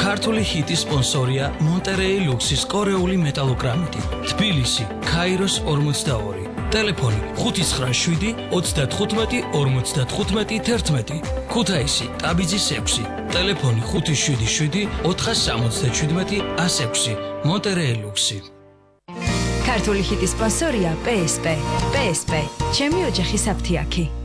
ქართული ჰიტის სპონსორია მონტერეი ლუქსის კორეული მეტალოგრამიტი. თბილისი, ქაიროს 42. ტელეფონი 597 35 55 11. ქუთაისი, ტაბიძის 6. ტელეფონი 577 477 106. მონტერეი ლუქსი. ქართული ჰიტის სპონსორია PSP. PSP. ჩემი ოჯახის აფთიაქი.